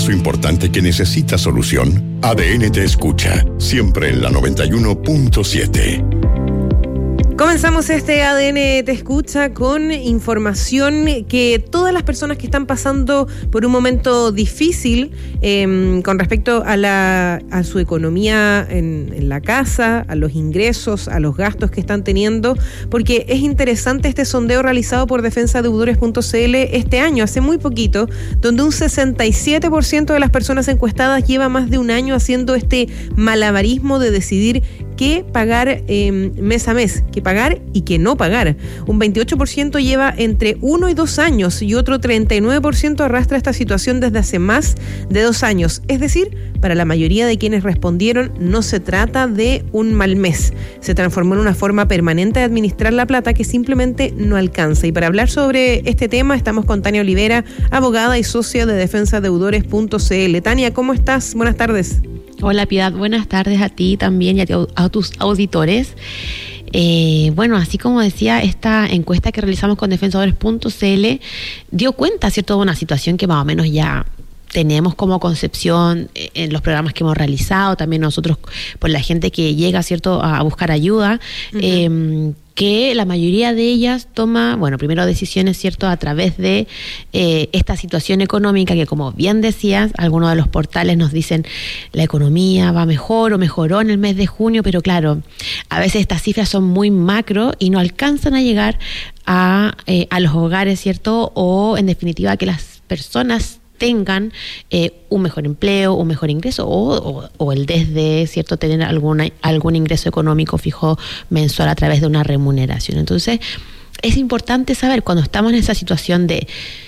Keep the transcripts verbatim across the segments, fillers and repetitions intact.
caso importante que necesita solución, A D N te escucha, siempre en la noventa y uno punto siete. Comenzamos este A D N Te Escucha con información que todas las personas que están pasando por un momento difícil eh, con respecto a, la, a su economía en, en la casa, a los ingresos, a los gastos que están teniendo, porque es interesante este sondeo realizado por defensa deudores punto c l este año, hace muy poquito, donde un sesenta y siete por ciento de las personas encuestadas lleva más de un año haciendo este malabarismo de decidir qué pagar eh, mes a mes, qué pagar y qué no pagar. Un veintiocho por ciento lleva entre uno y dos años y otro treinta y nueve por ciento arrastra esta situación desde hace más de dos años. Es decir, para la mayoría de quienes respondieron, no se trata de un mal mes. Se transformó en una forma permanente de administrar la plata que simplemente no alcanza. Y para hablar sobre este tema, estamos con Tania Olivera, abogada y socia de defensa deudores punto c l. Tania, ¿cómo estás? Buenas tardes. Hola Piedad, buenas tardes a ti también y a, a tus auditores. Eh, bueno, así como decía, esta encuesta que realizamos con defensores punto c l dio cuenta, ¿cierto?, de una situación que más o menos ya tenemos como concepción en los programas que hemos realizado, también nosotros por la gente que llega, ¿cierto?, a buscar ayuda, uh-huh. eh, que la mayoría de ellas toma, bueno, primero decisiones, ¿cierto?, a través de eh, esta situación económica que, como bien decías, algunos de los portales nos dicen la economía va mejor o mejoró en el mes de junio, pero claro, a veces estas cifras son muy macro y no alcanzan a llegar a, eh, a los hogares, ¿cierto?, o en definitiva que las personas tengan eh, un mejor empleo, un mejor ingreso o, o, o el desde, ¿cierto?, tener alguna, algún ingreso económico fijo mensual a través de una remuneración. Entonces, es importante saber cuando estamos en esa situación de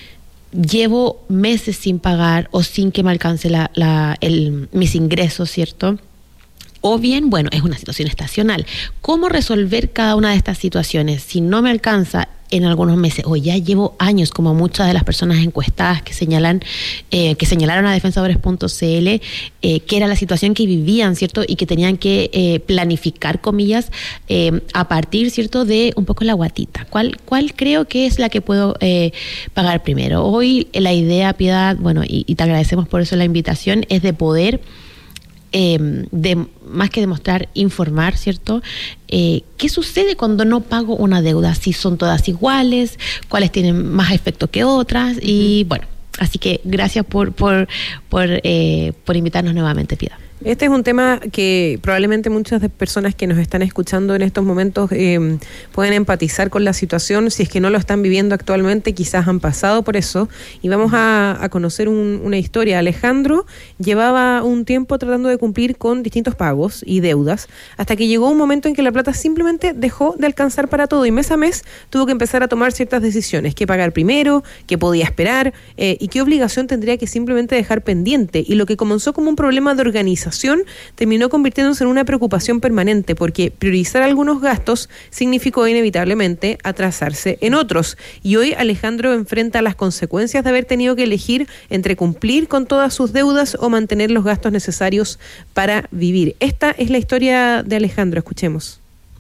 llevo meses sin pagar o sin que me alcance la, la, el, mis ingresos, ¿cierto?, o bien, bueno, es una situación estacional. ¿Cómo resolver cada una de estas situaciones? Si no me alcanza en algunos meses, o ya llevo años, como muchas de las personas encuestadas que señalan, eh, que señalaron a defensores punto c l, eh, que era la situación que vivían, ¿cierto?, y que tenían que eh, planificar, comillas, eh, a partir, ¿cierto?, de un poco la guatita. ¿Cuál, cuál creo que es la que puedo eh, pagar primero? Hoy la idea, Piedad, bueno, y, y te agradecemos por eso la invitación, es de poder Eh, de, más que demostrar, informar, ¿cierto? Eh, ¿Qué sucede cuando no pago una deuda? Si son todas iguales, cuáles tienen más efecto que otras, uh-huh. Y bueno, así que gracias por por por, eh, por invitarnos nuevamente, Piedad. Este es un tema que probablemente muchas de personas que nos están escuchando en estos momentos eh, pueden empatizar con la situación. Si es que no lo están viviendo actualmente, quizás han pasado por eso. Y vamos a, a conocer un, una historia. Alejandro llevaba un tiempo tratando de cumplir con distintos pagos y deudas, hasta que llegó un momento en que la plata simplemente dejó de alcanzar para todo. Y mes a mes tuvo que empezar a tomar ciertas decisiones. ¿Qué pagar primero? ¿Qué podía esperar? Eh, ¿Y qué obligación tendría que simplemente dejar pendiente? Y lo que comenzó como un problema de organización terminó convirtiéndose en una preocupación permanente, porque priorizar algunos gastos significó inevitablemente atrasarse en otros. Y hoy Alejandro enfrenta las consecuencias de haber tenido que elegir entre cumplir con todas sus deudas o mantener los gastos necesarios para vivir. Esta es la historia de Alejandro, escuchemos.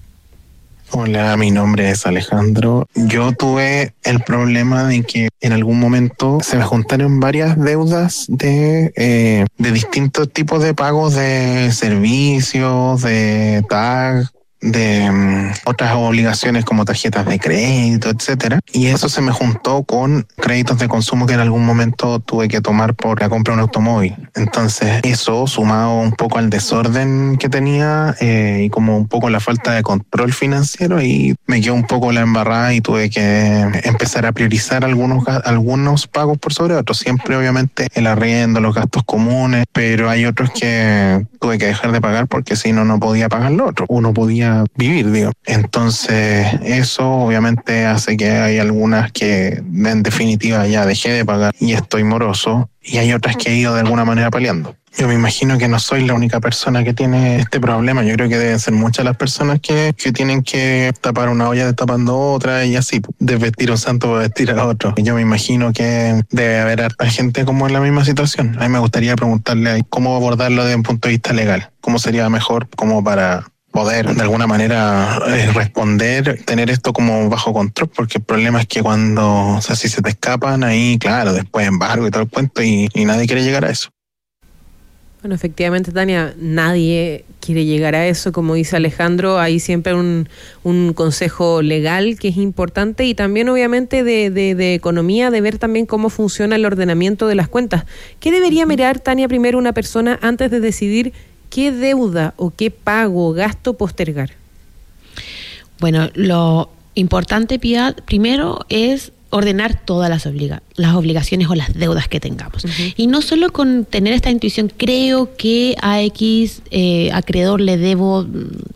Hola, mi nombre es Alejandro. Yo tuve el problema de que en algún momento se me juntaron varias deudas de, eh, de distintos tipos de pagos de servicios, de tag, de um, otras obligaciones como tarjetas de crédito, etcétera. Y eso se me juntó con créditos de consumo que en algún momento tuve que tomar por la compra de un automóvil. Entonces, eso sumado un poco al desorden que tenía eh, y como un poco la falta de control financiero, y me quedó un poco la embarrada y tuve que empezar a priorizar algunos algunos pagos por sobre otros. Siempre, obviamente, el arriendo, los gastos comunes, pero hay otros que tuve que dejar de pagar porque si no, no podía pagar lo otro. Uno podía vivir, digo. Entonces, eso obviamente hace que hay algunas que en definitiva ya dejé de pagar y estoy moroso, y hay otras que he ido de alguna manera peleando. Yo me imagino que no soy la única persona que tiene este problema. Yo creo que deben ser muchas las personas que, que tienen que tapar una olla destapando otra y así, desvestir un santo para vestir a otro. Yo me imagino que debe haber harta gente como en la misma situación. A mí me gustaría preguntarle cómo abordarlo desde un punto de vista legal. ¿Cómo sería mejor como para poder de alguna manera eh, responder, tener esto como bajo control, porque el problema es que cuando, o sea, si se te escapan ahí, claro, después embargo y todo el cuento y, y nadie quiere llegar a eso. Bueno, efectivamente, Tania, nadie quiere llegar a eso, como dice Alejandro, hay siempre un, un consejo legal que es importante y también obviamente de, de, de economía, de ver también cómo funciona el ordenamiento de las cuentas. ¿Qué debería mirar, Tania, primero una persona antes de decidir qué deuda o qué pago o gasto postergar? Bueno, lo importante, Piedad, primero es ordenar todas las, obliga- las obligaciones o las deudas que tengamos. Uh-huh. Y no solo con tener esta intuición, creo que a X eh, acreedor le debo...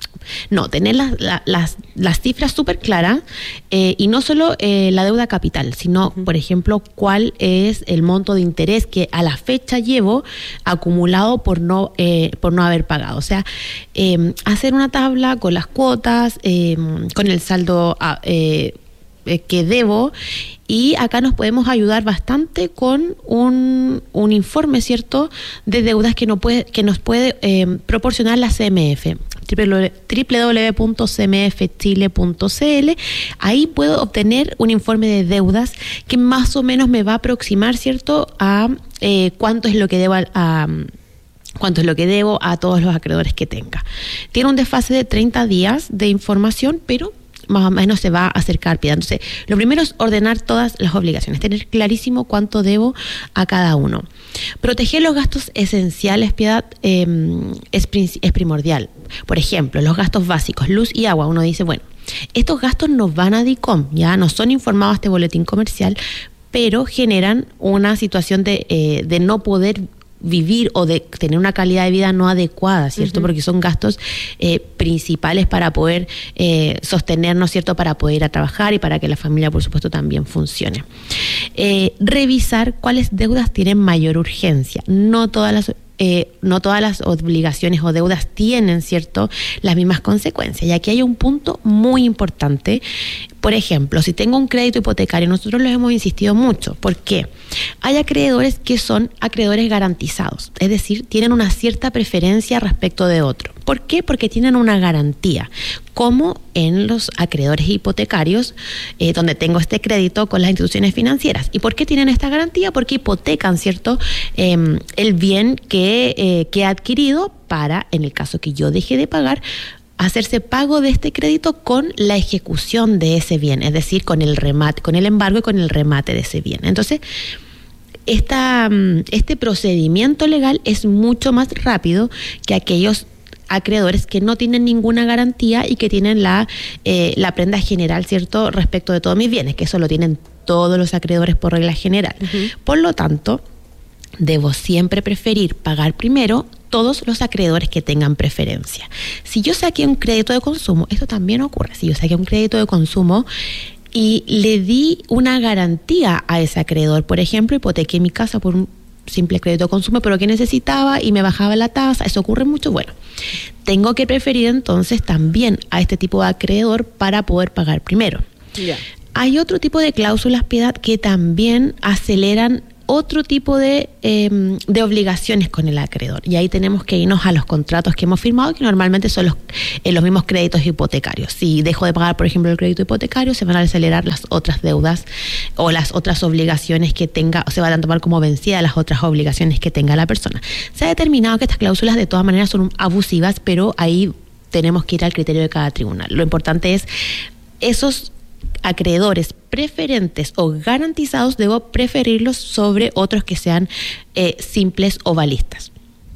No, tener las, las, las cifras súper claras eh, y no solo eh, la deuda capital, sino, uh-huh. por ejemplo, cuál es el monto de interés que a la fecha llevo acumulado por no, eh, por no haber pagado. O sea, eh, hacer una tabla con las cuotas, eh, con el saldo... Eh, que debo, y acá nos podemos ayudar bastante con un, un informe, ¿cierto?, de deudas que, no puede, que nos puede eh, proporcionar la C M F, doble u doble u doble u punto c m f chile punto c l. Ahí puedo obtener un informe de deudas que más o menos me va a aproximar, ¿cierto?, a eh, cuánto es lo que debo a, a cuánto es lo que debo a todos los acreedores que tenga. Tiene un desfase de treinta días de información, pero más o menos se va a acercar, Piedad. Entonces, lo primero es ordenar todas las obligaciones, tener clarísimo cuánto debo a cada uno. Proteger los gastos esenciales, Piedad, eh, es, es primordial. Por ejemplo, los gastos básicos, luz y agua. Uno dice, bueno, estos gastos no van a DICOM, ya no son informados a este boletín comercial, pero generan una situación de, eh, de no poder vivir o de tener una calidad de vida no adecuada, ¿cierto? Uh-huh. Porque son gastos eh, principales para poder eh, sostenernos, ¿cierto? Para poder ir a trabajar y para que la familia, por supuesto, también funcione. Eh, revisar cuáles deudas tienen mayor urgencia. No todas las Eh, no todas las obligaciones o deudas tienen, ¿cierto?, las mismas consecuencias. Y aquí hay un punto muy importante. Por ejemplo, si tengo un crédito hipotecario, nosotros lo hemos insistido mucho. ¿Por qué? Hay acreedores que son acreedores garantizados, es decir, tienen una cierta preferencia respecto de otro. ¿Por qué? Porque tienen una garantía, como en los acreedores hipotecarios, eh, donde tengo este crédito con las instituciones financieras. ¿Y por qué tienen esta garantía? Porque hipotecan, ¿cierto?, eh, el bien que, eh, que he adquirido para, en el caso que yo deje de pagar, hacerse pago de este crédito con la ejecución de ese bien, es decir, con el remate, con el embargo y con el remate de ese bien. Entonces, esta, este procedimiento legal es mucho más rápido que aquellos acreedores que no tienen ninguna garantía y que tienen la, eh, la prenda general, ¿cierto?, respecto de todos mis bienes, que eso lo tienen todos los acreedores por regla general. Uh-huh. Por lo tanto, debo siempre preferir pagar primero todos los acreedores que tengan preferencia. Si yo saqué un crédito de consumo, esto también ocurre, si yo saqué un crédito de consumo y le di una garantía a ese acreedor, por ejemplo, hipotequé mi casa por un simple crédito de consumo, pero que necesitaba y me bajaba la tasa, eso ocurre mucho, bueno, tengo que preferir entonces también a este tipo de acreedor para poder pagar primero. Yeah. Hay otro tipo de cláusulas, Piedad, que también aceleran otro tipo de, eh, de obligaciones con el acreedor. Y ahí tenemos que irnos a los contratos que hemos firmado, que normalmente son los, eh, los mismos créditos hipotecarios. Si dejo de pagar, por ejemplo, el crédito hipotecario, se van a acelerar las otras deudas o las otras obligaciones que tenga, o se van a tomar como vencidas las otras obligaciones que tenga la persona. Se ha determinado que estas cláusulas de todas maneras son abusivas, pero ahí tenemos que ir al criterio de cada tribunal. Lo importante es esos acreedores preferentes o garantizados, debo preferirlos sobre otros que sean eh, simples o balistas.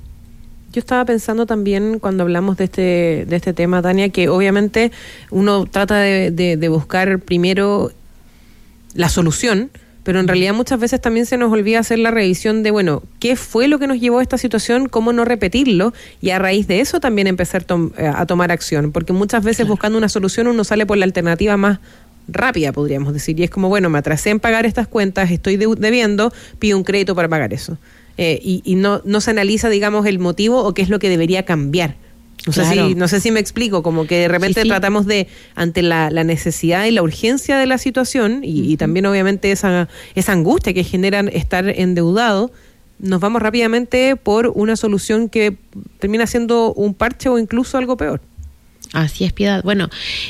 Yo estaba pensando también cuando hablamos de este de este tema, Tania, que obviamente uno trata de, de, de buscar primero la solución, pero en realidad muchas veces también se nos olvida hacer la revisión de, bueno, ¿qué fue lo que nos llevó a esta situación? ¿Cómo no repetirlo? Y a raíz de eso también empezar tom- a tomar acción, porque muchas veces claro, buscando una solución uno sale por la alternativa más rápida, podríamos decir, y es como, bueno, me atrasé en pagar estas cuentas, estoy de- debiendo, pido un crédito para pagar eso. Eh, y y no, no se analiza, digamos, el motivo o qué es lo que debería cambiar. No sé, claro, si, no sé si me explico, como que de repente sí, sí. tratamos de, ante la, la necesidad y la urgencia de la situación, y, uh-huh. y también obviamente esa, esa angustia que generan estar endeudado, nos vamos rápidamente por una solución que termina siendo un parche o incluso algo peor. Así es, Piedad. Bueno,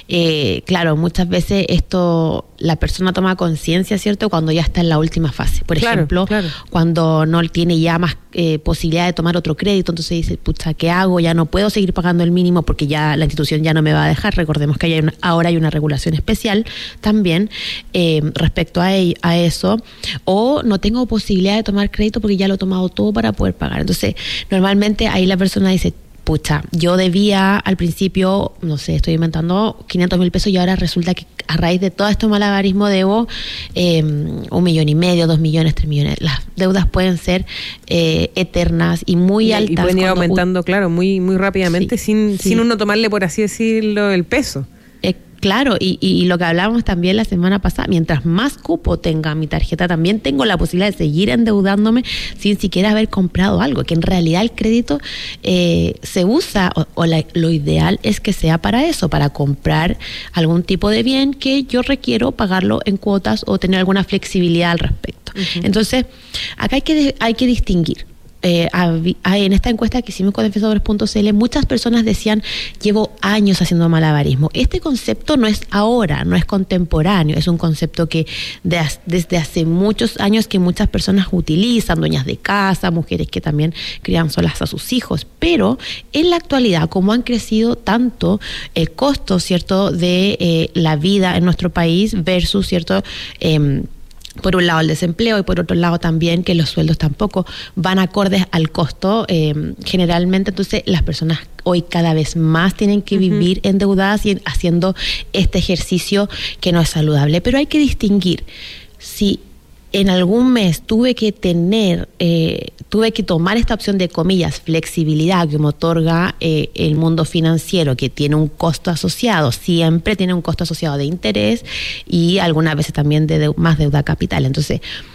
eh, claro, muchas veces esto la persona toma conciencia, ¿cierto? Cuando ya está en la última fase. Por claro, ejemplo, claro. cuando no tiene ya más eh, posibilidad de tomar otro crédito, entonces dice, pucha, ¿qué hago? Ya no puedo seguir pagando el mínimo porque ya la institución ya no me va a dejar. Recordemos que hay una, ahora hay una regulación especial también eh, respecto a, ello, a eso. O no tengo posibilidad de tomar crédito porque ya lo he tomado todo para poder pagar. Entonces, normalmente ahí la persona dice, pucha, yo debía al principio, no sé, estoy inventando quinientos mil pesos y ahora resulta que a raíz de todo este malabarismo debo eh, un millón y medio, dos millones, tres millones. Las deudas pueden ser eh, eternas y muy y, altas. Y pueden ir cuando, aumentando, claro, muy muy rápidamente sí, sin, sí. sin uno tomarle, por así decirlo, el peso. Eh, Claro, y, y lo que hablábamos también la semana pasada, mientras más cupo tenga mi tarjeta, también tengo la posibilidad de seguir endeudándome sin siquiera haber comprado algo, que en realidad el crédito eh, se usa, o, o la, lo ideal es que sea para eso, para comprar algún tipo de bien que yo requiero pagarlo en cuotas o tener alguna flexibilidad al respecto. Uh-huh. Entonces, acá hay que, hay que distinguir. Eh, en esta encuesta que hicimos con defensores punto c l, muchas personas decían, llevo años haciendo malabarismo. Este concepto no es ahora, no es contemporáneo, es un concepto que de, desde hace muchos años que muchas personas utilizan, dueñas de casa, mujeres que también crían solas a sus hijos, pero en la actualidad, como han crecido tanto el costo, ¿cierto?, de eh, la vida en nuestro país versus, ¿cierto?, eh, por un lado el desempleo y por otro lado también que los sueldos tampoco van acordes al costo eh, generalmente, entonces las personas hoy cada vez más tienen que vivir uh-huh. endeudadas y haciendo este ejercicio que no es saludable, pero hay que distinguir si en algún mes tuve que tener, eh, tuve que tomar esta opción de comillas, flexibilidad que me otorga eh, el mundo financiero, que tiene un costo asociado, siempre tiene un costo asociado de interés y algunas veces también de deu- más deuda capital. Entonces,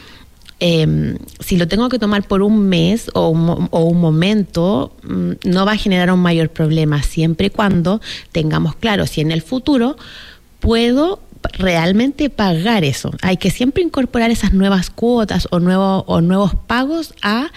eh, si lo tengo que tomar por un mes o un, o un momento, mmm, no va a generar un mayor problema, siempre y cuando tengamos claro si en el futuro puedo realmente pagar eso. Hay que siempre incorporar esas nuevas cuotas o nuevos o nuevos pagos a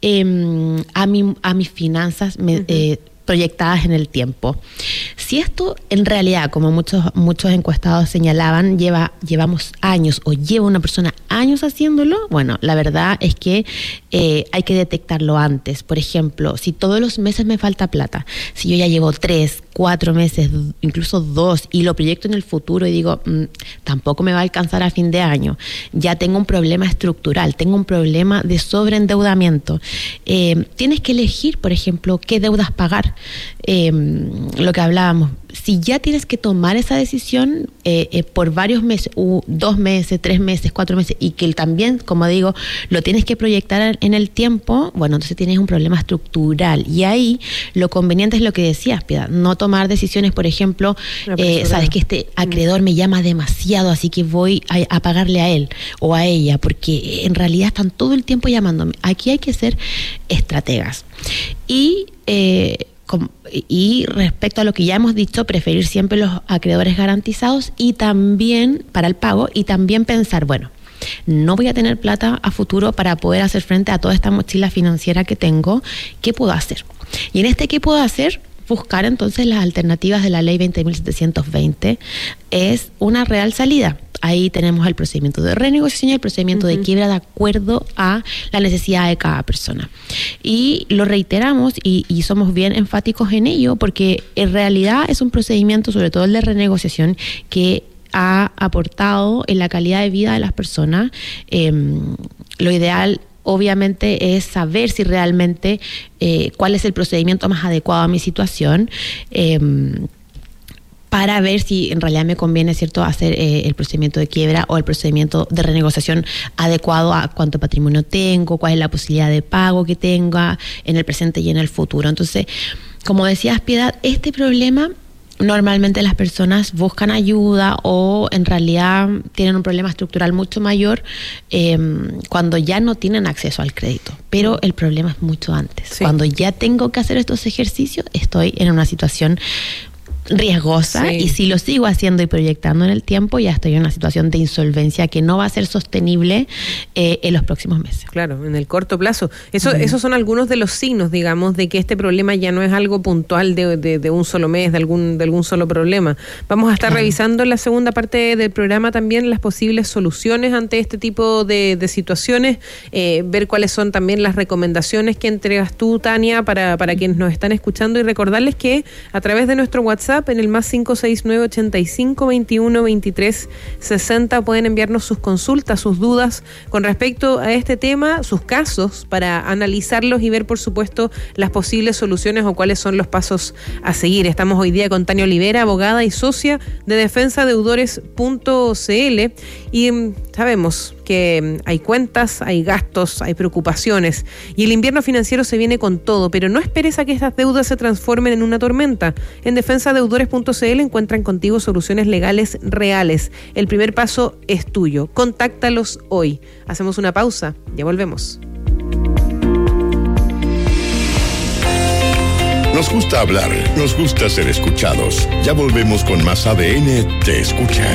eh, a mi a mis finanzas me, uh-huh. eh, proyectadas en el tiempo. Si esto en realidad, como muchos muchos encuestados señalaban, lleva llevamos años o lleva una persona años haciéndolo, bueno, la verdad es que eh, hay que detectarlo antes. Por ejemplo, si todos los meses me falta plata, si yo ya llevo tres, cuatro meses, incluso dos, y lo proyecto en el futuro y digo, mmm, tampoco me va a alcanzar a fin de año, ya tengo un problema estructural, tengo un problema de sobreendeudamiento. Eh, tienes que elegir, por ejemplo, qué deudas pagar. Eh, lo que hablábamos, si ya tienes que tomar esa decisión eh, eh, por varios meses, uh, dos meses, tres meses, cuatro meses, y que también, como digo, lo tienes que proyectar en el tiempo, bueno, entonces tienes un problema estructural. Y ahí lo conveniente es lo que decías, Piedad, no tomar decisiones, por ejemplo, eh, sabes que este acreedor me llama demasiado, así que voy a, a pagarle a él o a ella, porque en realidad están todo el tiempo llamándome. Aquí hay que ser estrategas. Y... Eh, Y respecto a lo que ya hemos dicho, preferir siempre los acreedores garantizados y también para el pago y también pensar, bueno, no voy a tener plata a futuro para poder hacer frente a toda esta mochila financiera que tengo, ¿qué puedo hacer? Y en este ¿qué puedo hacer? Buscar entonces las alternativas de la ley veinte mil setecientos veinte es una real salida. Ahí tenemos el procedimiento de renegociación y el procedimiento uh-huh. de quiebra de acuerdo a la necesidad de cada persona. Y lo reiteramos y, y somos bien enfáticos en ello porque en realidad es un procedimiento, sobre todo el de renegociación, que ha aportado en la calidad de vida de las personas. Eh, lo ideal obviamente es saber si realmente eh, cuál es el procedimiento más adecuado a mi situación, eh, para ver si en realidad me conviene, ¿cierto?, hacer eh, el procedimiento de quiebra o el procedimiento de renegociación adecuado a cuánto patrimonio tengo, cuál es la posibilidad de pago que tenga en el presente y en el futuro. Entonces, como decías, Piedad, este problema normalmente las personas buscan ayuda o en realidad tienen un problema estructural mucho mayor eh, cuando ya no tienen acceso al crédito. Pero el problema es mucho antes. Sí. Cuando ya tengo que hacer estos ejercicios, estoy en una situación riesgosa, Sí. y si lo sigo haciendo y proyectando en el tiempo, ya estoy en una situación de insolvencia que no va a ser sostenible eh, en los próximos meses. Claro, en el corto plazo. Eso, uh-huh. Esos son algunos de los signos, digamos, de que este problema ya no es algo puntual de, de, de un solo mes, de algún, de algún solo problema. Vamos a estar uh-huh. revisando en la segunda parte del programa también las posibles soluciones ante este tipo de, de situaciones, eh, ver cuáles son también las recomendaciones que entregas tú, Tania, para, para quienes nos están escuchando, y recordarles que a través de nuestro WhatsApp en el más cinco seis nueve, ochenta y cinco, veintiuno, veintitrés, sesenta pueden enviarnos sus consultas, sus dudas con respecto a este tema, sus casos, para analizarlos y ver, por supuesto, las posibles soluciones o cuáles son los pasos a seguir. Estamos hoy día con Tania Olivera, abogada y socia de defensa deudores punto c l, y um, sabemos que hay cuentas, hay gastos, hay preocupaciones, y el invierno financiero se viene con todo, pero no esperes a que estas deudas se transformen en una tormenta. En defensa deudores punto c l encuentran contigo soluciones legales reales. El primer paso es tuyo. Contáctalos hoy. Hacemos una pausa, ya volvemos. Nos gusta hablar, nos gusta ser escuchados. Ya volvemos con más A D N Te Escucha.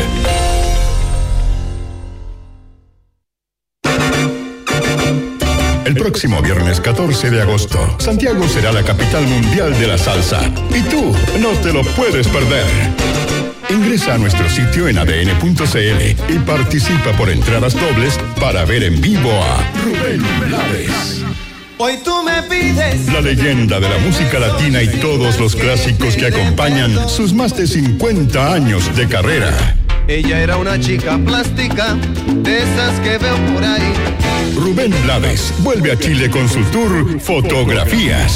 El próximo viernes catorce de agosto, Santiago será la capital mundial de la salsa. Y tú no te lo puedes perder. Ingresa a nuestro sitio en A D N punto c l y participa por entradas dobles para ver en vivo a Rubén Blades. Hoy tú me pides. La leyenda de la música latina y todos los clásicos que acompañan sus más de cincuenta años de carrera. Ella era una chica plástica, de esas que veo por ahí. Rubén Blades vuelve a Chile con su tour Fotografías.